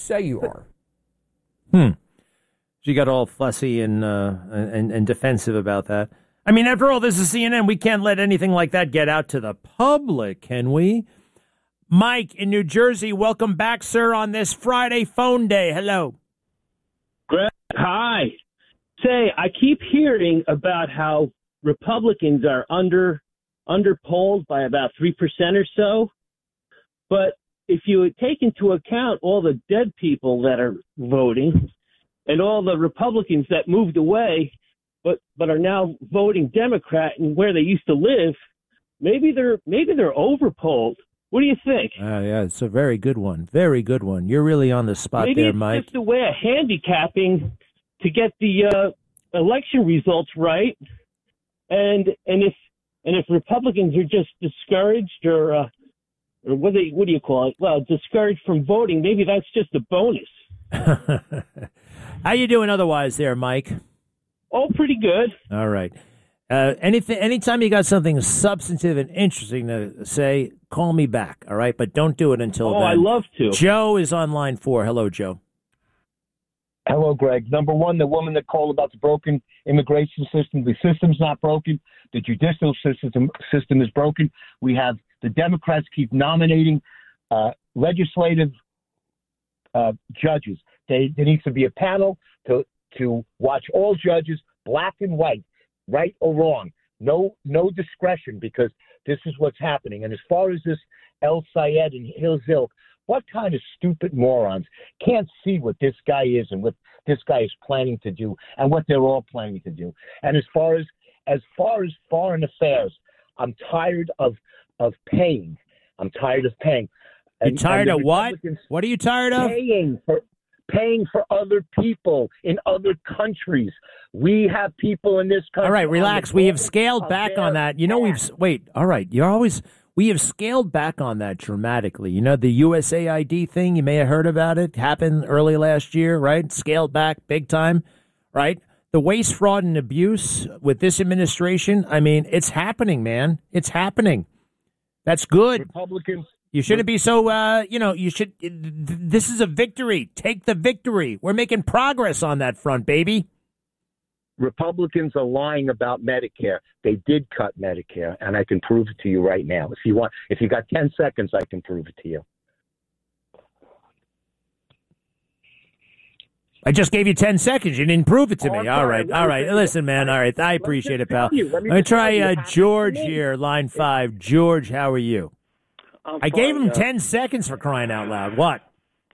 say you are. She got all fussy and defensive about that. I mean, after all, this is CNN. We can't let anything like that get out to the public, can we? Mike in New Jersey, welcome back, sir, on this Friday phone day. Hello. Greg, hi. Say, I keep hearing about how Republicans are underpolled by about 3% or so. But if you take into account all the dead people that are voting and all the Republicans that moved away but are now voting Democrat and where they used to live, maybe they're overpolled. What do you think? Yeah, it's a very good one. Very good one. You're really on the spot maybe there, Mike. Maybe it's just a way of handicapping to get the election results right. And if Republicans are just discouraged or what do you call it? Well, discouraged from voting, maybe that's just a bonus. How you doing otherwise there, Mike? Oh, pretty good. All right. Anytime you got something substantive and interesting to say, call me back, all right? But don't do it until then. Oh, I love to. Joe is on line 4. Hello, Joe. Hello, Greg. Number one, the woman that called about the broken immigration system. The system's not broken. The judicial system is broken. We have the Democrats keep nominating legislative judges. There needs to be a panel to watch all judges, black and white, right or wrong. No discretion, because this is what's happening. And as far as this El Sayed and Hill's Ilk, what kind of stupid morons can't see what this guy is and what this guy is planning to do and what they're all planning to do? And as far as foreign affairs, I'm tired of paying. I'm tired of paying. You're tired of what? What are you tired of? Paying for other people in other countries. We have people in this country. All right, relax. We have scaled back on that. You know, we have scaled back on that dramatically. You know, the USAID thing, you may have heard about it, happened early last year, right? Scaled back big time, right? The waste, fraud, and abuse with this administration, I mean, it's happening, man. It's happening. That's good. Republicans. You shouldn't be so, this is a victory. Take the victory. We're making progress on that front, baby. Republicans are lying about Medicare. They did cut Medicare, and I can prove it to you right now. If you got 10 seconds, I can prove it to you. I just gave you 10 seconds. You didn't prove it to me. All right. Listen, man. All right. I appreciate it, pal. Let me try George here, line 5. George, how are you? I gave him 10 seconds for crying out loud. What?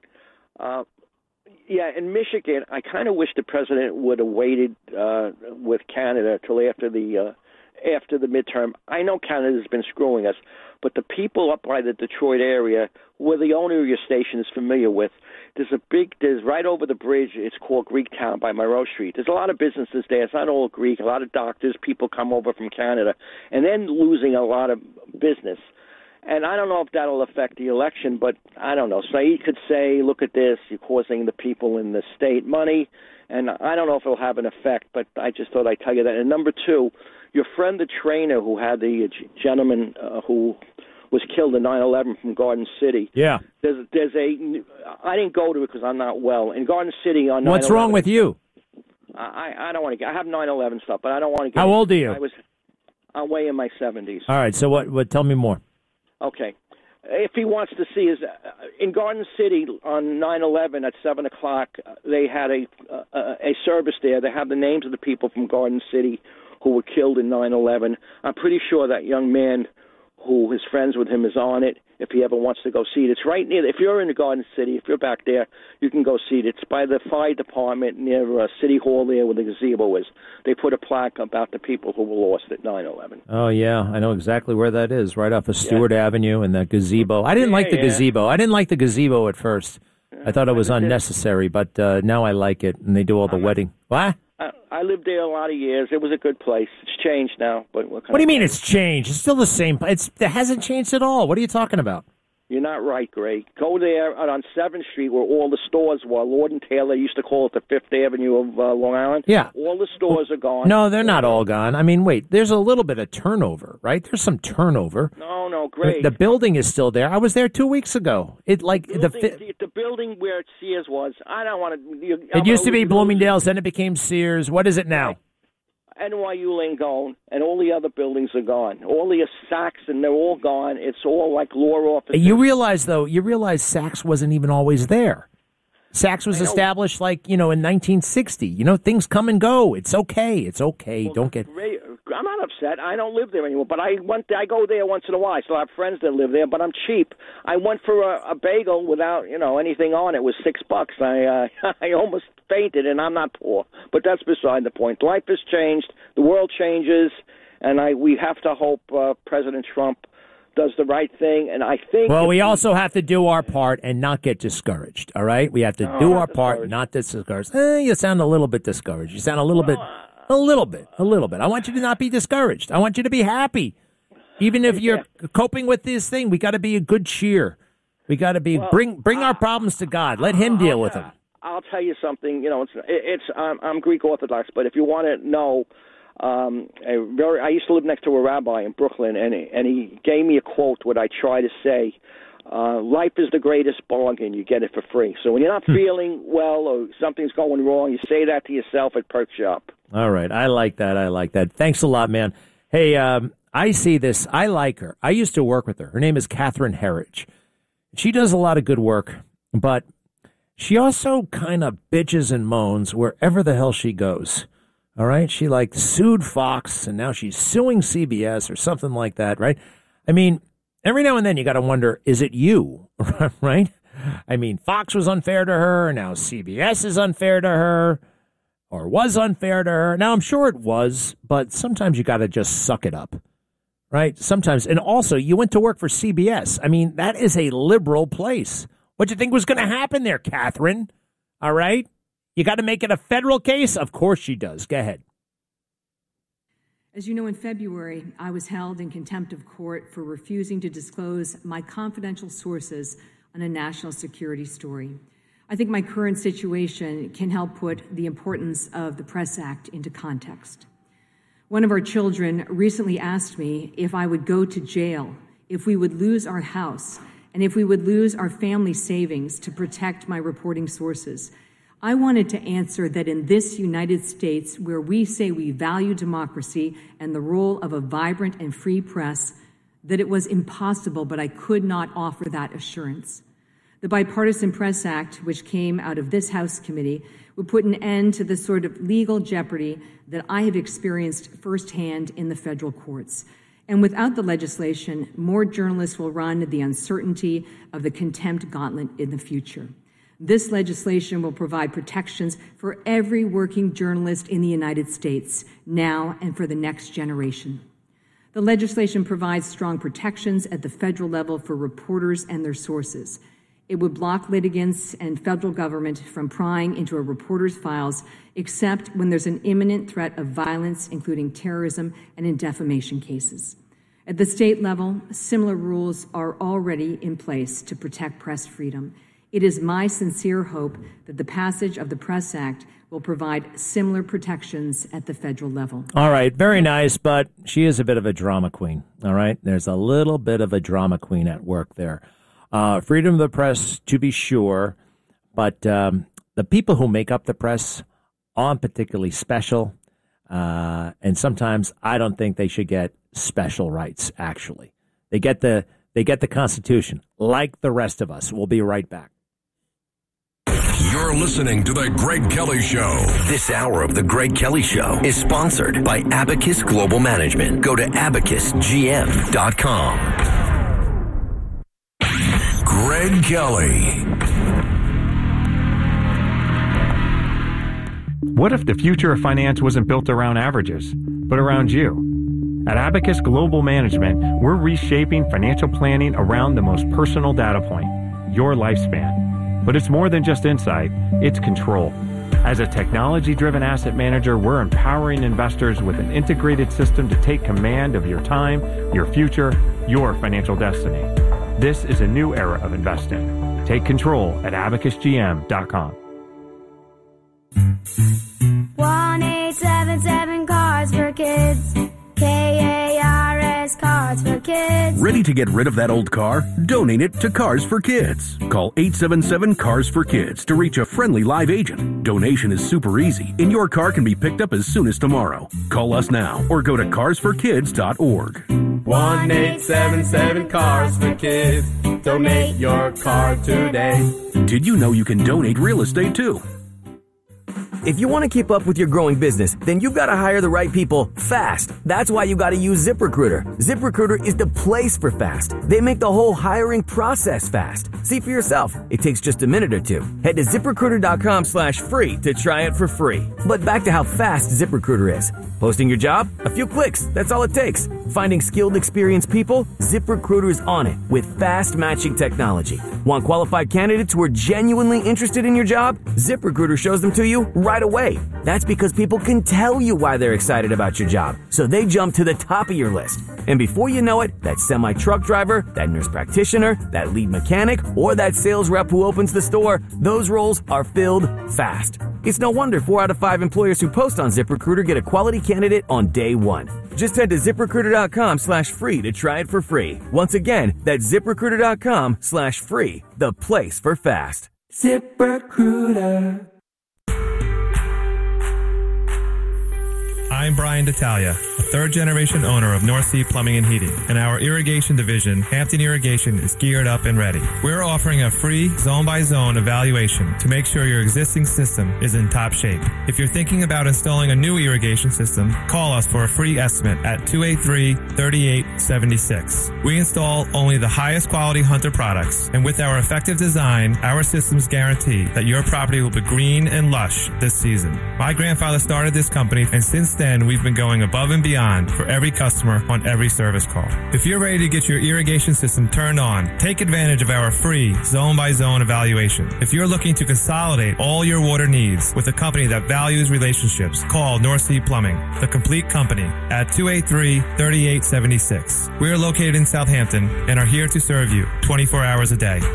Yeah, in Michigan, I kind of wish the president would have waited with Canada till after the midterm. I know Canada's been screwing us, but the people up by the Detroit area, where the owner of your station is familiar with, there's right over the bridge. It's called Greektown by Monroe Street. There's a lot of businesses there. It's not all Greek. A lot of doctors, people come over from Canada, and then losing a lot of business. And I don't know if that'll affect the election, but I don't know. Saeed could say, look at this, you're causing the people in the state money, and I don't know if it'll have an effect, but I just thought I'd tell you that. And number two, your friend, the trainer who had the gentleman who was killed in 9/11 from Garden City. Yeah. I didn't go to it because I'm not well. In Garden City on 9/11. What's wrong with you? I don't want to get, I have 9/11 stuff, but I don't want to get. How old are you? I'm way in my 70s. All right, so what? Tell me more. Okay. If he wants to see, is in Garden City on 9/11 at 7 o'clock, they had a service there. They have the names of the people from Garden City who were killed in 9/11. I'm pretty sure that young man who is friends with him is on it if he ever wants to go see it. It's right near, if you're in the Garden City, if you're back there, you can go see it. It's by the fire department near City Hall there where the gazebo is. They put a plaque about the people who were lost at 9/11. Oh, yeah, I know exactly where that is, right off of Stewart Avenue and that gazebo. I didn't like the gazebo. I didn't like the gazebo at first. I thought it was unnecessary, but now I like it, and they do all the wedding. What? I lived there a lot of years. It was a good place. It's changed now. But what do you mean it's changed? It's still the same. It hasn't changed at all. What are you talking about? You're not right, Greg. Go there on 7th Street where all the stores were. Lord & Taylor used to call it the 5th Avenue of Long Island. Yeah. All the stores are gone. No, they're not all gone. I mean, wait, there's a little bit of turnover, right? There's some turnover. No, Greg. The building is still there. I was there 2 weeks ago. The building where Sears was, I don't want to... It used to be Bloomingdale's, then it became Sears. What is it now? NYU Langone and all the other buildings are gone. All the Saks, and they're all gone. It's all like law offices. You realize Saks wasn't even always there. Saks was established in 1960. Things come and go. It's okay. Well, Don't get... I'm not upset. I don't live there anymore, but I go there once in a while. I still have friends that live there, but I'm cheap. I went for a bagel without, anything on it. It was $6. I almost fainted, and I'm not poor. But that's beside the point. Life has changed. The world changes, and we have to hope President Trump does the right thing. And I think... Well, we also have to do our part and not get discouraged, all right? We have to do our part, not get discouraged. You sound a little bit discouraged. You sound a little bit... A little bit. I want you to not be discouraged. I want you to be happy. Even if you're coping with this thing, we got to be a good cheer. We got to be bring our problems to God. Let Him deal with them. I'll tell you something. I'm Greek Orthodox, but if you want to know, I used to live next to a rabbi in Brooklyn, and he gave me a quote. What I try to say. Life is the greatest bargain. You get it for free. So when you're not feeling well or something's going wrong, you say that to yourself. It perks you up. All right. I like that. Thanks a lot, man. Hey, I see this. I like her. I used to work with her. Her name is Catherine Herridge. She does a lot of good work, but she also kind of bitches and moans wherever the hell she goes. All right. She sued Fox, and now she's suing CBS or something like that, right? I mean, every now and then you got to wonder, is it you, right? I mean, Fox was unfair to her. Now CBS is unfair to her, or was unfair to her. Now, I'm sure it was, but sometimes you got to just suck it up, right? Sometimes. And also, you went to work for CBS. I mean, that is a liberal place. What do you think was going to happen there, Catherine? All right? You got to make it a federal case? Of course she does. Go ahead. As you know, in February, I was held in contempt of court for refusing to disclose my confidential sources on a national security story. I think my current situation can help put the importance of the Press Act into context. One of our children recently asked me if I would go to jail, if we would lose our house, and if we would lose our family savings to protect my reporting sources. I wanted to answer that in this United States, where we say we value democracy and the role of a vibrant and free press, that it was impossible, but I could not offer that assurance. The Bipartisan Press Act, which came out of this House committee, would put an end to the sort of legal jeopardy that I have experienced firsthand in the federal courts. And without the legislation, more journalists will run the uncertainty of the contempt gauntlet in the future. This legislation will provide protections for every working journalist in the United States, now and for the next generation. The legislation provides strong protections at the federal level for reporters and their sources. It would block litigants and federal government from prying into a reporter's files, except when there's an imminent threat of violence, including terrorism and in defamation cases. At the state level, similar rules are already in place to protect press freedom. It is my sincere hope that the passage of the Press Act will provide similar protections at the federal level. All right, very nice, but she is a bit of a drama queen, all right? There's a little bit of a drama queen at work there. Freedom of the press, to be sure, but the people who make up the press aren't particularly special, and sometimes I don't think they should get special rights, actually. They get the Constitution, like the rest of us. We'll be right back. You're listening to The Greg Kelly Show. This hour of The Greg Kelly Show is sponsored by Abacus Global Management. Go to abacusgm.com. Greg Kelly. What if the future of finance wasn't built around averages, but around you? At Abacus Global Management, we're reshaping financial planning around the most personal data point, your lifespan. But it's more than just insight, it's control. As a technology-driven asset manager, we're empowering investors with an integrated system to take command of your time, your future, your financial destiny. This is a new era of investing. Take control at abacusgm.com. 1-877 Cars for Kids. KARS Cars for Kids. Ready to get rid of that old car? Donate it to Cars for Kids. Call 877 Cars for Kids to reach a friendly live agent. Donation is super easy, and your car can be picked up as soon as tomorrow. Call us now or go to carsforkids.org. 1-877 Cars for Kids. Donate your car today. Did you know you can donate real estate too? If you want to keep up with your growing business, then you've got to hire the right people fast. That's why you got to use ZipRecruiter. ZipRecruiter is the place for fast. They make the whole hiring process fast. See for yourself. It takes just a minute or two. Head to ZipRecruiter.com/free to try it for free. But back to how fast ZipRecruiter is. Posting your job? A few clicks. That's all it takes. Finding skilled, experienced people? ZipRecruiter is on it with fast matching technology. Want qualified candidates who are genuinely interested in your job? ZipRecruiter shows them to you right away. That's because people can tell you why they're excited about your job, so they jump to the top of your list. And before you know it, that semi-truck driver, that nurse practitioner, that lead mechanic, or that sales rep who opens the store, those roles are filled fast. It's no wonder 4 out of 5 employers who post on ZipRecruiter get a quality candidate on day one. Just head to ZipRecruiter.com/free to try it for free. Once again, that's ZipRecruiter.com/free, the place for fast. ZipRecruiter. I'm Brian D'Italia, a third-generation owner of North Sea Plumbing and Heating, and our irrigation division, Hampton Irrigation, is geared up and ready. We're offering a free zone-by-zone evaluation to make sure your existing system is in top shape. If you're thinking about installing a new irrigation system, call us for a free estimate at 283-3876. We install only the highest quality Hunter products, and with our effective design, our systems guarantee that your property will be green and lush this season. My grandfather started this company, and since then, we've been going above and beyond for every customer on every service call. If you're ready to get your irrigation system turned on, take advantage of our free zone-by-zone evaluation. If you're looking to consolidate all your water needs with a company that values relationships, call North Sea Plumbing, the complete company, at 283-3876. We're located in Southampton and are here to serve you 24 hours a day.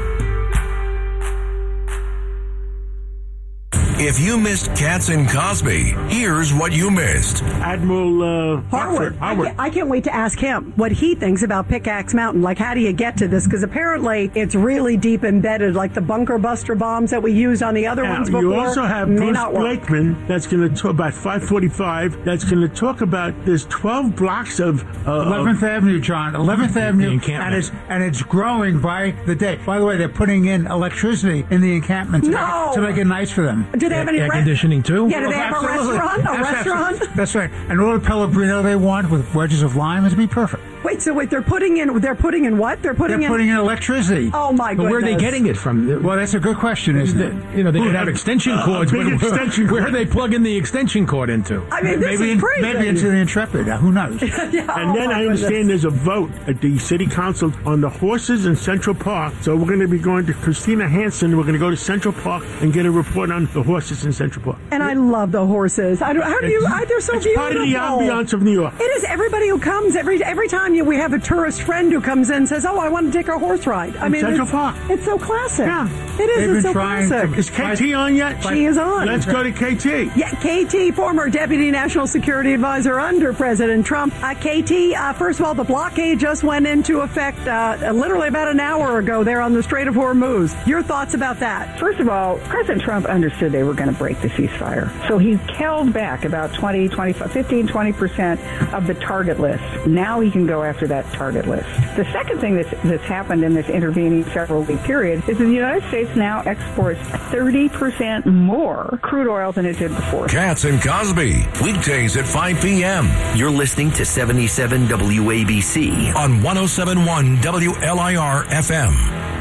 If you missed Katz and Cosby, here's what you missed. Admiral Harwood. I can't wait to ask him what he thinks about Pickaxe Mountain. Like, how do you get to this? Because apparently it's really deep embedded, like the bunker buster bombs that we used on the other ones before. You also have Bruce Blakeman that's going to talk about 545. That's going to talk about there's 12 blocks of 11th Avenue, John. 11th Avenue, and it's growing by the day. By the way, they're putting in electricity in the encampment to make it nice for them. Do they have any air conditioning too? Yeah, do they have a restaurant? That's right. And all the Pellegrino they want with wedges of lime is be perfect. Wait, they're putting in what? They're putting in electricity. Oh my goodness. But where are they getting it from? Well, that's a good question, isn't it? You know, they could have extension cords. Where are they plugging the extension cord into? I mean, this is crazy. Maybe into the Intrepid. Who knows? And then I understand there's a vote at the city council on the horses in Central Park. So we're going to be going to Christina Hansen. We're going to go to Central Park and get a report on the horses in Central Park. And I love the horses. They're so beautiful. It's part of the ambiance of New York. It is. Everybody who comes, every time we have a tourist friend who comes in and says, "Oh, I want to take a horse ride." I mean, Central Park. It's so classic. Yeah, it is. It's so classic. Is KT on yet? She is on. Let's go to KT. Yeah, KT, former Deputy National Security Advisor under President Trump. KT, first of all, the blockade just went into effect literally about an hour ago there on the Strait of Hormuz. Your thoughts about that? First of all, President Trump understood they were going to break the ceasefire. So he held back about 15-20% of the target list. Now he can go after that target list. The second thing that's happened in this intervening several-week period is that the United States now exports 30% more crude oil than it did before. Katz and Cosby, weekdays at 5 p.m. You're listening to 77 WABC on 107.1 WLIR FM.